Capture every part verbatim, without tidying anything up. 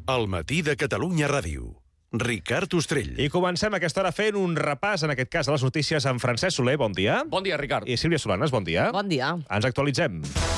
Al matí de Catalunya Ràdio. Ricard Ostrell. I comencem aquesta hora fent un repàs, en aquest cas, a les notícies amb Francesc Soler. Bon dia. Bon dia, Ricard. I Sílvia Solanes, bon dia. Bon dia. Ens actualitzem.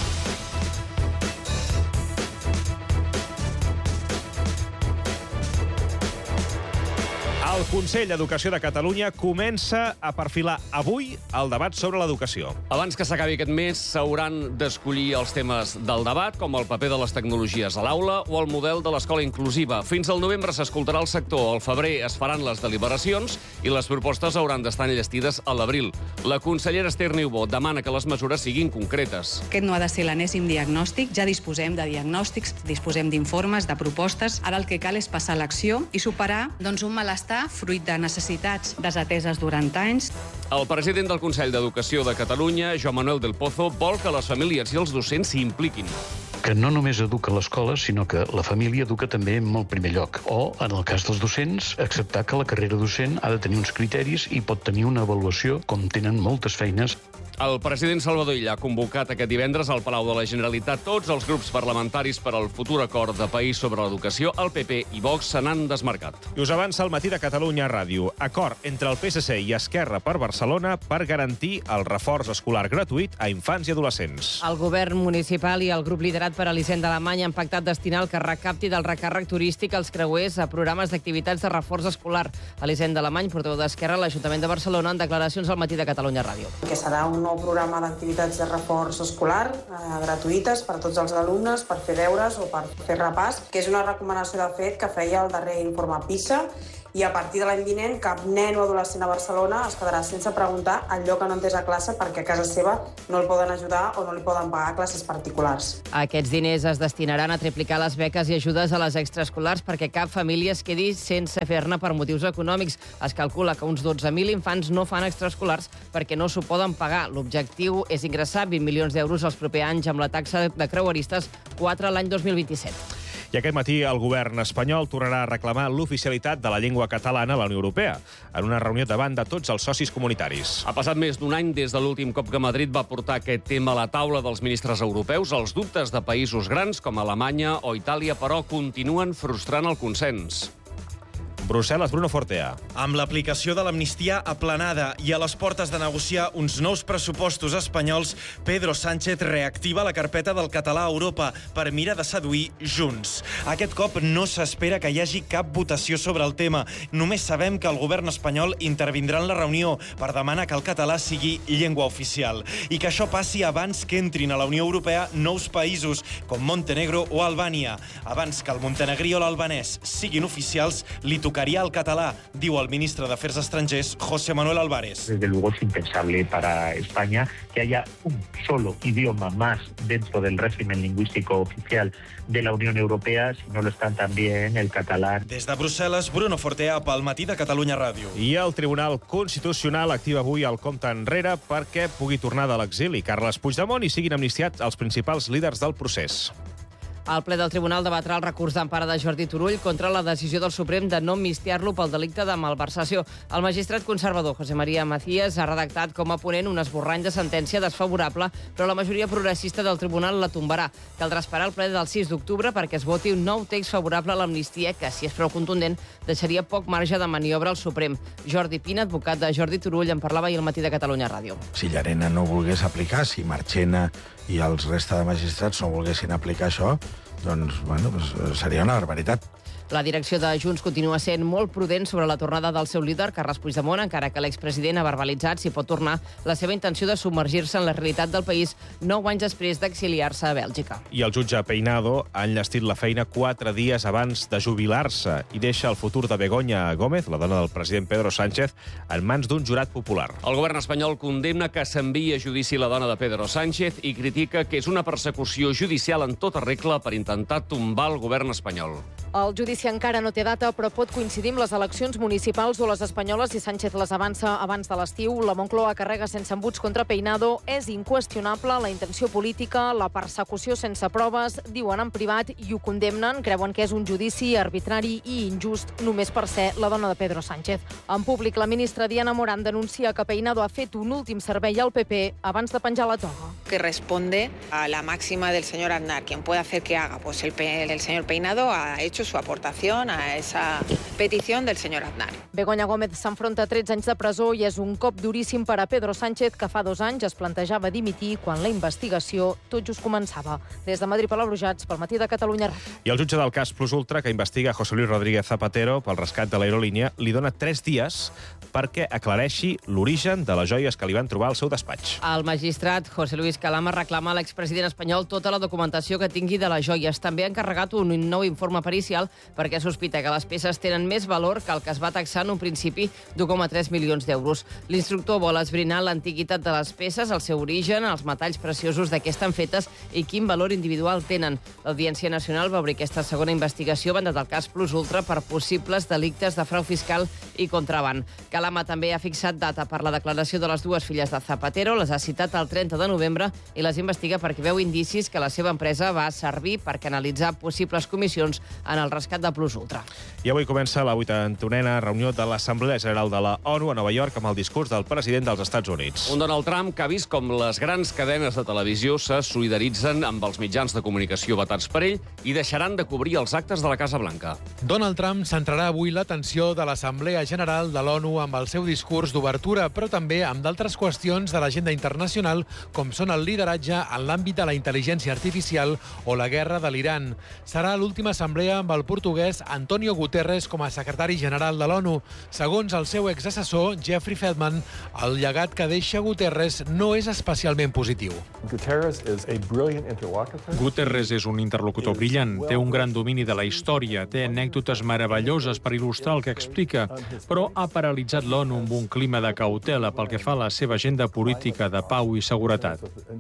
El Consell d'Educació de Catalunya comença a perfilar avui el debat sobre l'educació. Abans que s'acabi aquest mes, s'hauran d'escollir els temes del debat, com el paper de les tecnologies a l'aula o el model de l'escola inclusiva. Fins al novembre s'escoltarà el sector, al febrer es faran les deliberacions i les propostes hauran d'estar enllestides a l'abril. La consellera Esther Niubó demana que les mesures siguin concretes. Aquest no ha de ser l'enèsim diagnòstic. Ja disposem de diagnòstics, disposem d'informes, de propostes. Ara el que cal és passar a l'acció i superar doncs, un malestar fruit de necessitats desateses durant anys. El president del Consell d'Educació de Catalunya, Joan Manuel del Pozo, vol que les famílies i els docents s'hi impliquin. Que no només educa l'escola, sinó que la família educa també en el primer lloc. O, en el cas dels docents, acceptar que la carrera docent ha de tenir uns criteris i pot tenir una avaluació, com tenen moltes feines. El president Salvador Illa ha convocat aquest divendres al Palau de la Generalitat tots els grups parlamentaris per al futur acord de país sobre l'educació. El P P i Vox se n'han desmarcat. I us avança el matí de Catalunya Ràdio. Acord entre el P S C i Esquerra per Barcelona per garantir el reforç escolar gratuït a infants i adolescents. El govern municipal i el grup liderat per Elisenda Alemany han pactat destinar el que recapti del recàrrec turístic als creuers a programes d'activitats de reforç escolar. Elisenda Alemany, portaveu d'Esquerra a l'Ajuntament de Barcelona, en declaracions al matí de Catalunya Ràdio. Que serà un nou programa d'activitats de reforç escolar eh, gratuïtes per a tots els alumnes per fer deures o per fer repàs, que és una recomanació de fet que feia el darrer informe PISA, i a partir de l'any vinent cap nen o adolescent a Barcelona es quedarà sense preguntar allò que no entès a classe perquè a casa seva no el poden ajudar o no li poden pagar classes particulars. Aquests diners es destinaran a triplicar les beques i ajudes a les extraescolars perquè cap família es quedi sense fer-ne per motius econòmics. Es calcula que uns dotze mil infants no fan extraescolars perquè no s'ho poden pagar. L'objectiu és ingressar vint milions d'euros els propers anys amb la taxa de creueristes, quatre l'any dos mil vint-i-set. I aquest matí el govern espanyol tornarà a reclamar l'oficialitat de la llengua catalana a la Unió Europea, en una reunió davant de tots els socis comunitaris. Ha passat més d'un any des de l'últim cop que Madrid va portar aquest tema a la taula dels ministres europeus. Els dubtes de països grans com Alemanya o Itàlia, però, continuen frustrant el consens. Brussel·les, Bruno Fortea. Amb l'aplicació de l'amnistia aplanada i a les portes de negociar uns nous pressupostos espanyols, Pedro Sánchez reactiva la carpeta del català a Europa per mirar de seduir Junts. Aquest cop no s'espera que hi hagi cap votació sobre el tema. Només sabem que el govern espanyol intervindrà en la reunió per demanar que el català sigui llengua oficial i que això passi abans que entrin a la Unió Europea nous països com Montenegro o Albània. Abans que el montenegrí o l'albanès siguin oficials, li tocarà el català, diu el ministre d'Afers Estrangers, José Manuel Álvarez. Desde luego es impensable para España que haya un solo idioma más dentro del régimen lingüístico oficial de la Unión Europea, si no lo están también el catalán. Des de Brussel·les, Bruno Fortea pel matí de Catalunya Ràdio. I el Tribunal Constitucional activa avui el compte enrere perquè pugui tornar de l'exili Carles Puigdemont i siguin amnistiats els principals líders del procés. El ple del Tribunal debatrà el recurs d'empara de Jordi Turull contra la decisió del Suprem de no amnistiar-lo pel delicte de malversació. El magistrat conservador José María Macías ha redactat com a ponent un esborrany de sentència desfavorable, però la majoria progressista del Tribunal la tombarà. Caldrà esperar el ple del sis d'octubre perquè es voti un nou text favorable a l'amnistia que, si és prou contundent, deixaria poc marge de maniobra al Suprem. Jordi Pina, advocat de Jordi Turull, en parlava ahir al matí de Catalunya Ràdio. Si Llarena no volgués aplicar, si Marchena i els resta de magistrats no volguessin aplicar això, doncs, bueno, doncs seria una barbaritat. La direcció de Junts continua sent molt prudent sobre la tornada del seu líder, Carles Puigdemont, encara que l'expresident ha verbalitzat si pot tornar la seva intenció de submergir-se en la realitat del país nou anys després d'exiliar-se a Bèlgica. I el jutge Peinado ha enllestit la feina quatre dies abans de jubilar-se i deixa el futur de Begoña Gómez, la dona del president Pedro Sánchez, en mans d'un jurat popular. El govern espanyol condemna que s'enviï a judici la dona de Pedro Sánchez i critica que és una persecució judicial en tota regla per intentar tombar el govern espanyol. El judici judici encara no té data, però pot coincidir amb les eleccions municipals o les espanyoles si Sánchez les avança abans de l'estiu. La Moncloa carrega sense embuts contra Peinado. És inqüestionable la intenció política, la persecució sense proves, diuen en privat i ho condemnen. Creuen que és un judici arbitrari i injust només per ser la dona de Pedro Sánchez. En públic, la ministra Diana Morán denuncia que Peinado ha fet un últim servei al P P abans de penjar la toga. Que responde a la máxima del señor Aznar. Quien puede hacer que haga, pues el, el señor Peinado ha hecho su aportación a esa petición del señor Aznar. Begoña Gómez s'enfronta a tretze anys de presó i és un cop duríssim per a Pedro Sánchez, que fa dos anys es plantejava dimitir quan la investigació tot just començava. Des de Madrid, Palabrujats, pel Matí de Catalunya Ràdio. I el jutge del cas Plus Ultra, que investiga José Luis Rodríguez Zapatero pel rescat de l'aerolínia, li dona tres dies perquè aclareixi l'origen de les joies que li van trobar al seu despatx. El magistrat José Luis Calama reclama a l'expresident espanyol tota la documentació que tingui de les joies. També ha encarregat un nou informe pericial perquè sospita que les peces tenen més valor que el que es va taxar en un principi d'u coma tres milions d'euros. L'instructor vol esbrinar l'antiguitat de les peces, el seu origen, els metalls preciosos de què estan fetes i quin valor individual tenen. L'Audiència Nacional va obrir aquesta segona investigació banda del cas Plus Ultra per possibles delictes de frau fiscal i contraban. Calama també ha fixat data per la declaració de les dues filles de Zapatero, les ha citat el trenta de novembre i les investiga perquè veu indicis que la seva empresa va servir per canalitzar possibles comissions en el rescat de Plus Ultra. I avui comença la vuitantonena reunió de l'Assemblea General de la ONU a Nova York amb el discurs del president dels Estats Units. Un Donald Trump que ha vist com les grans cadenes de televisió se solidaritzen amb els mitjans de comunicació vetats per ell i deixaran de cobrir els actes de la Casa Blanca. Donald Trump centrarà avui l'atenció de l'Assemblea General de l'ONU amb el seu discurs d'obertura, però també amb d'altres qüestions de l'agenda internacional, com són el lideratge en l'àmbit de la intel·ligència artificial o la guerra de l'Iran. Serà l'última assemblea amb el portuguès Antonio Guterres com a secretari general de l'ONU. Segons el seu exassessor, Jeffrey Feldman, el llegat que deixa Guterres no és especialment positiu. Guterres és un interlocutor brillant, té un gran domini de la història, té anècdotes meravelloses per il·lustrar el que explica, però ha paralitzat l'ONU amb un clima de cautela pel que fa a la seva agenda política de pau i seguretat.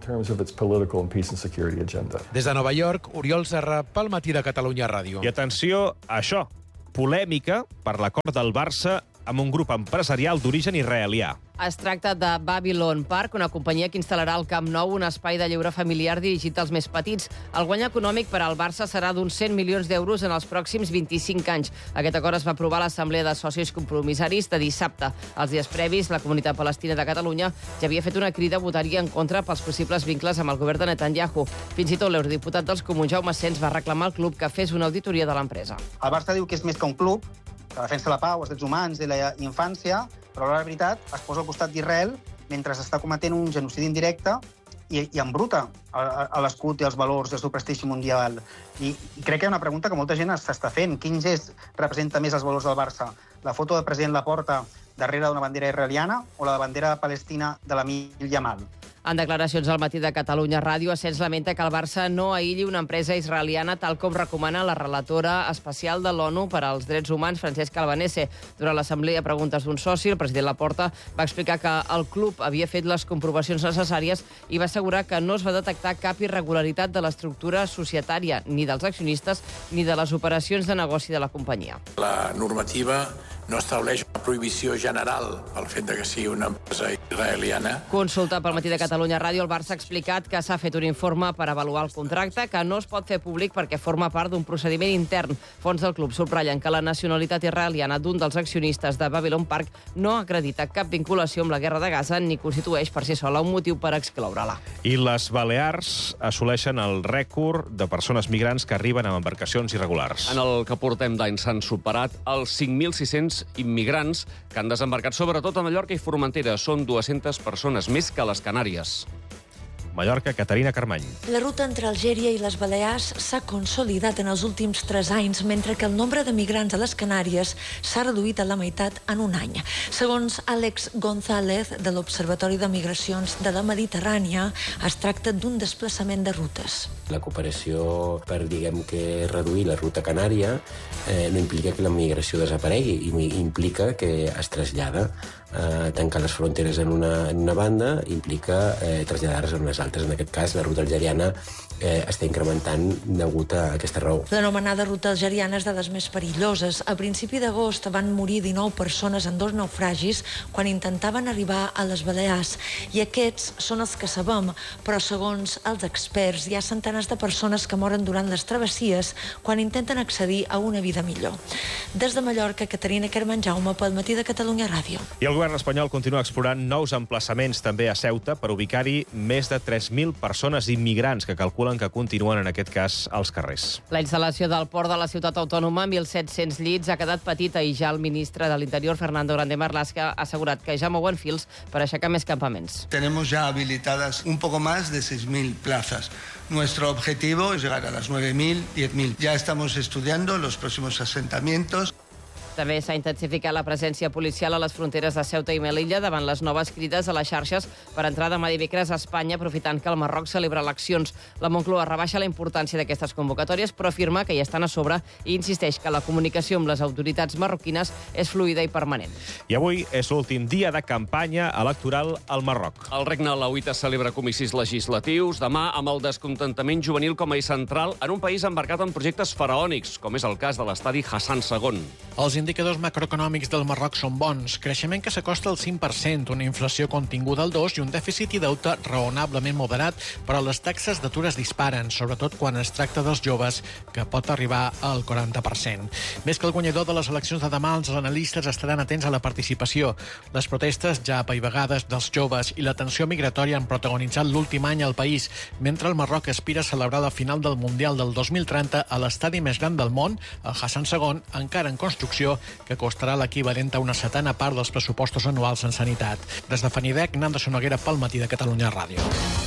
Des de Nova York, Oriol Serra, pel Matí de Catalunya Ràdio. I atenció a això, polèmica per l'acord del Barça amb un grup empresarial d'origen israelià. Es tracta de Babylon Park, una companyia que instal·larà al Camp Nou un espai de lleure familiar dirigit als més petits. El guany econòmic per al Barça serà d'uns cent milions d'euros en els pròxims vint-i-cinc anys. Aquest acord es va aprovar a l'Assemblea de Socis Compromissaris de dissabte. Els dies previs, la Comunitat Palestina de Catalunya ja havia fet una crida a votar-hi en contra pels possibles vincles amb el govern de Netanyahu. Fins i tot l'eurodiputat dels Comuns, Jaume Sens, va reclamar al club que fes una auditoria de l'empresa. El Barça diu que és més que un club, que defensa la pau, els drets humans i la infància, però la veritat es posa al costat d'Israel mentre està cometent un genocidi indirecte i, i embruta a, a l'escut i els valors del seu prestigi mundial. I, I crec que hi ha una pregunta que molta gent s'està fent. Quin gest representa més els valors del Barça? La foto del president Laporta darrere d'una bandera israeliana o la bandera palestina de l'Amil Yamal? En declaracions al Matí de Catalunya Ràdio, Asens lamenta que el Barça no aïlli una empresa israeliana tal com recomana la relatora especial de l'ONU per als drets humans, Francesca Albanese. Durant l'assemblea de preguntes d'un soci, el president Laporta va explicar que el club havia fet les comprovacions necessàries i va assegurar que no es va detectar cap irregularitat de l'estructura societària, ni dels accionistes, ni de les operacions de negoci de la companyia. La normativa no estableix una prohibició general pel fet de que sigui una empresa israeliana. Consulta pel Matí de Catalunya Ràdio, el Barça ha explicat que s'ha fet un informe per avaluar el contracte, que no es pot fer públic perquè forma part d'un procediment intern. Fons del club subratllen que la nacionalitat israeliana d'un dels accionistes de Babylon Park no acredita cap vinculació amb la guerra de Gaza ni constitueix per si sola un motiu per excloure-la. I les Balears assoleixen el rècord de persones migrants que arriben amb embarcacions irregulars. En el que portem d'any s'han superat els cinc mil sis-cents immigrants que han desembarcat sobretot a Mallorca i Formentera. Són dues-centes persones més que a les Canàries. Mallorca, Caterina Carmany. La ruta entre Algèria i les Balears s'ha consolidat en els últims tres anys, mentre que el nombre de migrants a les Canàries s'ha reduït a la meitat en un any. Segons Àlex González, de l'Observatori de Migracions de la Mediterrània, es tracta d'un desplaçament de rutes. La cooperació per, diguem que, reduir la ruta canària eh, no implica que la migració desaparegui, i implica que es trasllada. Eh, tancar les fronteres en una, en una banda implica eh, traslladar-les en unes altres. altres. En aquest cas, la ruta algeriana eh, està incrementant degut a aquesta raó. L'anomenada ruta algeriana és de les més perilloses. A principi d'agost van morir dinou persones en dos naufragis quan intentaven arribar a les Balears. I aquests són els que sabem, però segons els experts hi ha centenars de persones que moren durant les travessies quan intenten accedir a una vida millor. Des de Mallorca, Caterina Carmenjaume, pel Matí de Catalunya Ràdio. I el govern espanyol continua explorant nous emplaçaments també a Ceuta per ubicar-hi més de tres mil persones immigrants que calculen que continuen, en aquest cas, als carrers. La instal·lació del port de la ciutat autònoma, mil set-cents llits, ha quedat petita i ja el ministre de l'Interior, Fernando Grande Marlaska, ha assegurat que ja mouen fils per aixecar més campaments. Tenemos ya habilitadas un poco más de seis mil plazas. Nuestro objetivo es llegar a las nueve mil, diez mil. Ya estamos estudiando los próximos asentamientos. També s'ha intensificat la presència policial a les fronteres de Ceuta i Melilla davant les noves crides a les xarxes per entrar demà dimecres a Espanya, aprofitant que el Marroc celebra eleccions. La Moncloa rebaixa la importància d'aquestes convocatòries, però afirma que hi estan a sobre i insisteix que la comunicació amb les autoritats marroquines és fluida i permanent. I avui és l'últim dia de campanya electoral al Marroc. El regne alauita celebra comicis legislatius demà amb el descontentament juvenil com a eix central en un país embarcat en projectes faraònics, com és el cas de l'estadi Hassan segon. Els indicadors macroeconòmics del Marroc són bons. Creixement que s'acosta al cinc per cent, una inflació continguda al dos per cent i un dèficit i deute raonablement moderat, però les taxes d'atur es disparen, sobretot quan es tracta dels joves, que pot arribar al quaranta per cent. Més que el guanyador de les eleccions de demà, els analistes estaran atents a la participació. Les protestes ja apaivagades dels joves i la tensió migratòria han protagonitzat l'últim any al país, mentre el Marroc aspira a celebrar la final del Mundial del dos mil trenta a l'estadi més gran del món, el Hassan segon, encara en construcció, que costarà l'equivalent a una setena part dels pressupostos anuals en sanitat. Des de Fanidec, Nando Sonoguera pel Matí de Catalunya Ràdio.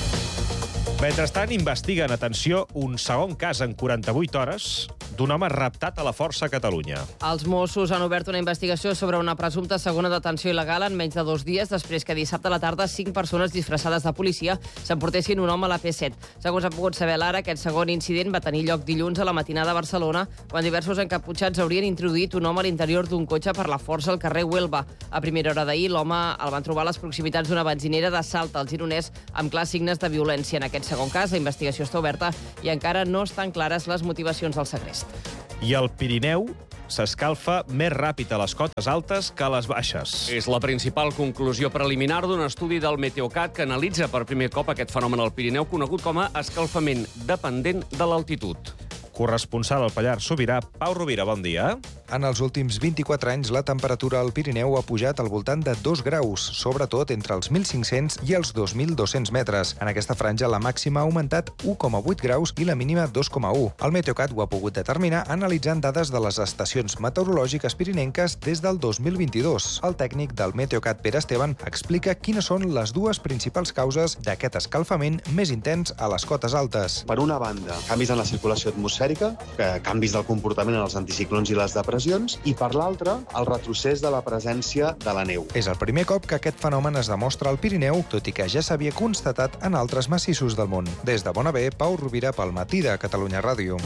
Mentrestant, investiguen, atenció, un segon cas en quaranta-vuit hores d'un home raptat a la força a Catalunya. Els Mossos han obert una investigació sobre una presumpta segona detenció il·legal en menys de dos dies després que dissabte a la tarda cinc persones disfressades de policia s'emportessin un home a la P set. Segons ha pogut saber l'Ara, aquest segon incident va tenir lloc dilluns a la matinada a Barcelona, quan diversos encaputxats haurien introduït un home a l'interior d'un cotxe per la força al carrer Huelva. A primera hora d'ahir, l'home el van trobar a les proximitats d'una benzinera de Salta, al Gironès, amb clars signes de violència. En aquest segon cas, la investigació està oberta i encara no estan clares les motivacions del segrest. I el Pirineu s'escalfa més ràpid a les cotes altes que a les baixes. És la principal conclusió preliminar d'un estudi del Meteocat que analitza per primer cop aquest fenomen al Pirineu, conegut com a escalfament dependent de l'altitud. Corresponsal al Pallars Sobirà, Pau Rovira, bon dia. En els últims vint-i-quatre anys, la temperatura al Pirineu ha pujat al voltant de dos graus, sobretot entre els mil cinc-cents i els dos mil dos-cents metres. En aquesta franja, la màxima ha augmentat u coma vuit graus i la mínima dos coma u. El Meteocat ho ha pogut determinar analitzant dades de les estacions meteorològiques pirinenques des del dos mil vint-i-dos. El tècnic del Meteocat, Pere Esteban, explica quines són les dues principals causes d'aquest escalfament més intens a les cotes altes. Per una banda, canvis en la circulació atmosfèrica, canvis del comportament en els anticiclons i les depressions, i per l'altra, el retrocés de la presència de la neu. És el primer cop que aquest fenomen es demostra al Pirineu, tot i que ja s'havia constatat en altres massissos del món. Des de Bona Bé, Pau Rovira pel Matí de Catalunya Ràdio.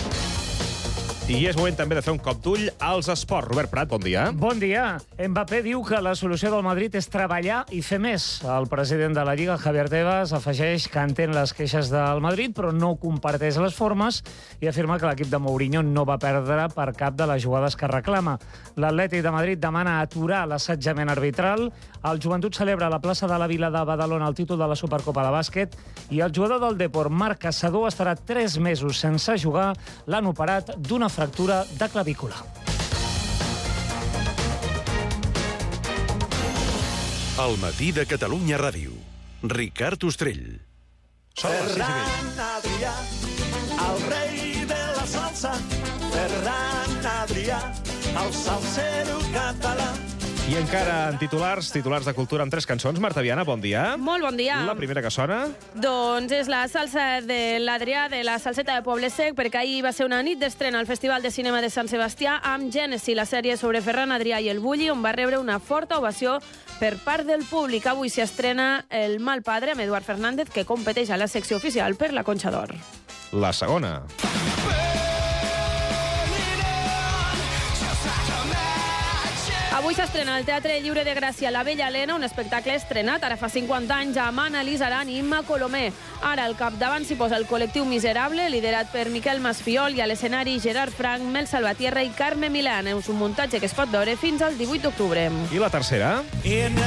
I és moment també de fer un cop d'ull als esports. Robert Prat, bon dia. Bon dia. Mbappé diu que la solució del Madrid és treballar i fer més. El president de la Lliga, Javier Tebas, afegeix que entén les queixes del Madrid, però no comparteix les formes i afirma que l'equip de Mourinho no va perdre per cap de les jugades que reclama. L'Atlètic de Madrid demana aturar l'assetjament arbitral. El Joventut celebra a la plaça de la Vila de Badalona el títol de la Supercopa de bàsquet i el jugador del Depor, Marc Caçador, estarà tres mesos sense jugar. L'han operat d'una fractura de clavícula. El Matí de Catalunya Ràdio. Ricard Ostrell. Ferran Adrià, el rei de la salsa. Ferran Adrià, el salsero català. I encara en titulars, titulars de cultura amb tres cançons. Marta Viana, bon dia. Molt bon dia. La primera que sona? Doncs és la salsa de l'Adrià, de la salseta de Poble Sec, perquè ahir va ser una nit d'estrena al Festival de Cinema de Sant Sebastià amb Gènesi, la sèrie sobre Ferran Adrià i el Bulli, on va rebre una forta ovació per part del públic. Avui s'hi estrena El mal padre, amb Eduard Fernández, que competeix a la secció oficial per la Conxa d'Or. La segona. Avui s'estrena al Teatre Lliure de Gràcia La Bella Helena, un espectacle estrenat ara fa cinquanta anys amb Anna-Lís Aran i Imma Colomé. Ara al capdavant s'hi posa el col·lectiu Miserable, liderat per Miquel Masfiol, i a l'escenari Gerard Frank, Mel Salvatierra i Carme Milán. És un muntatge que es pot veure fins al divuit d'octubre. I la tercera?